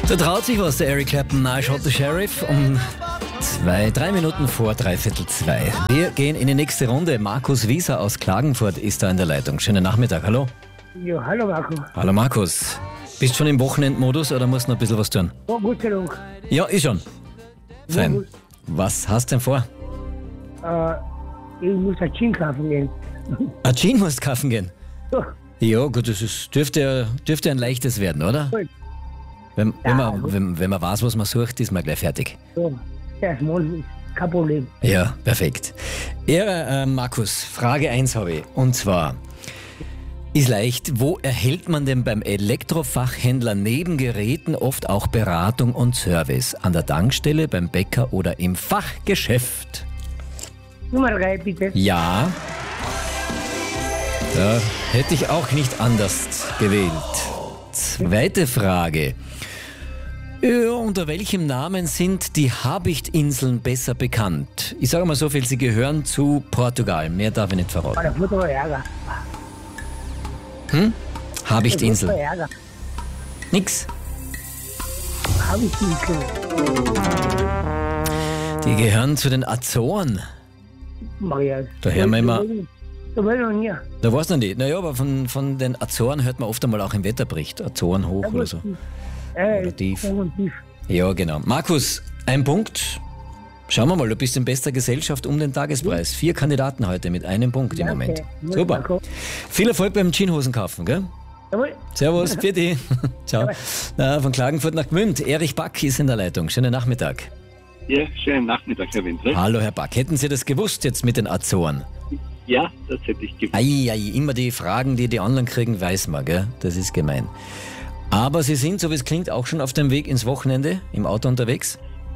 Da traut sich was, der Eric Clapton, I Shot the Sheriff, um 3 Minuten vor 2:45. Wir gehen in die nächste Runde. Markus Wieser aus Klagenfurt ist da in der Leitung. Schönen Nachmittag, hallo. Ja, hallo Marco. Hallo Markus. Bist schon im Wochenendmodus oder musst noch ein bisschen was tun? Oh, Gott sei Dank. Ja, ich schon. Fein. gut. Was hast du denn vor? Ich muss ein Gin kaufen gehen. Ein Gin musst du kaufen gehen? Ja, Ja gut, dürfte ein leichtes werden, oder? gut. Wenn Ja, man weiß, was man sucht, ist man gleich fertig. So, erstmal ist kein Problem. Ja, perfekt. Markus, Frage 1 habe ich. Und zwar, ist leicht, wo erhält man denn beim Elektrofachhändler neben Geräten oft auch Beratung und Service? An der Tankstelle, beim Bäcker oder im Fachgeschäft? Nummer 3 bitte. Ja. Da hätte ich auch nicht anders gewählt. Zweite Frage. Ja, unter welchem Namen sind die Habichtinseln besser bekannt? Ich sage mal so viel, sie gehören zu Portugal. Mehr darf ich nicht verraten. Da wird aber Ärger. Habichtinsel. Da wird aber Ärger. Nix. Habe ich nicht. Die gehören zu den Azoren. Maria. Da hören wir immer- Da war ich noch nie. Da weiß ich noch nicht. Naja, aber von den Azoren hört man oft einmal auch im Wetterbericht. Azoren hoch oder so. Oder tief. Tief. Ja, genau. Markus, ein Punkt. Schauen wir mal, du bist in bester Gesellschaft um den Tagespreis. 4 Kandidaten heute mit einem Punkt im Danke. Moment. Gut, Super. Marco. Viel Erfolg beim Ginhosen kaufen, gell? Jawohl. Servus, bitte. Ciao. Von Klagenfurt nach Gmünd. Erich Back ist in der Leitung. Schönen Nachmittag. Ja, schönen Nachmittag, Herr Winter. Hallo, Herr Back. Hätten Sie das gewusst jetzt mit den Azoren? Ja, das hätte ich gewusst. Ei, immer die Fragen, die die anderen kriegen, weiß man, gell? Das ist gemein. Aber Sie sind, so wie es klingt, auch schon auf dem Weg ins Wochenende im Auto unterwegs?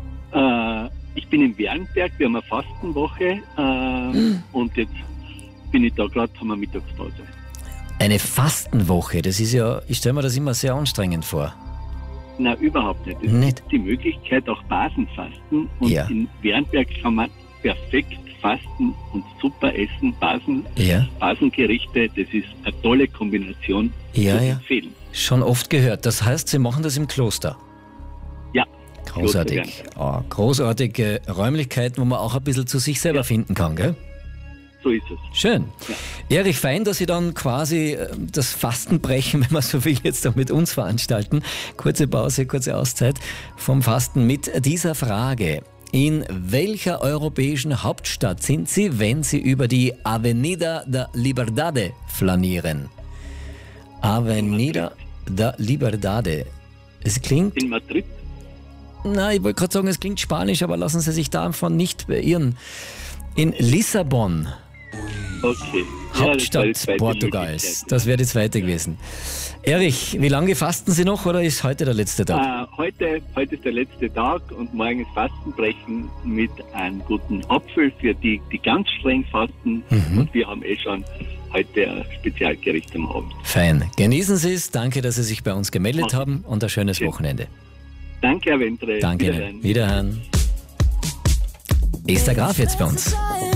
Ich bin in Wernberg, wir haben eine Fastenwoche und jetzt bin ich da gerade, haben wir Mittagspause. Eine Fastenwoche, das ist ja, ich stelle mir das immer sehr anstrengend vor. Nein, überhaupt nicht. Es Nicht? gibt die Möglichkeit auch Basenfasten und Ja. in Wernberg kann man perfekt fasten und super essen. Ja, Basengerichte, das ist eine tolle Kombination Ja, zu ja. empfehlen. schon oft gehört. Das heißt, Sie machen das im Kloster. Ja. Großartig. Großartige Räumlichkeiten, wo man auch ein bisschen zu sich selber finden kann, gell? So ist es. Schön. Erich, fein, dass Sie dann quasi das Fastenbrechen, wenn man so will, jetzt auch mit uns veranstalten. Kurze Pause, kurze Auszeit vom Fasten mit dieser Frage. In welcher europäischen Hauptstadt sind Sie, wenn Sie über die Avenida da Liberdade flanieren? Avenida da Liberdade. Es klingt... In Madrid. Na, ich wollte gerade sagen, es klingt spanisch, aber lassen Sie sich davon nicht beirren. In Lissabon, Okay. Hauptstadt Ja, das war die zweite Portugals. Möglichkeit. Das wäre die zweite gewesen. Erich, wie lange fasten Sie noch oder ist heute der letzte Tag? Heute ist der letzte Tag und morgen ist Fastenbrechen mit einem guten Apfel für die ganz streng fasten. Und wir haben schon heute ein Spezialgericht am Abend. Fein. Genießen Sie es. Danke, dass Sie sich bei uns gemeldet Mach ich. haben und ein schönes Schön. Wochenende. Danke, Herr Wentre. Danke Wiederhören. Ihnen. Wiederhören. Ist der Graf jetzt bei uns?